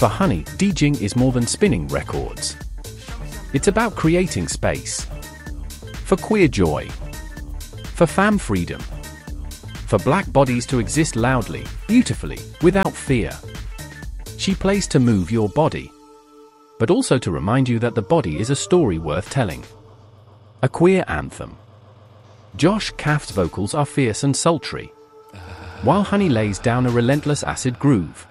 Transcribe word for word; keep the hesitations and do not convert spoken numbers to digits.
For Honey, DJing is more than spinning records. It's about creating space. For queer joy. For femme freedom. For black bodies to exist loudly, beautifully, without fear. She plays to move your body, but also to remind you that the body is a story worth telling. A queer anthem. Josh Kaft's vocals are fierce and sultry, while Honey lays down a relentless acid groove.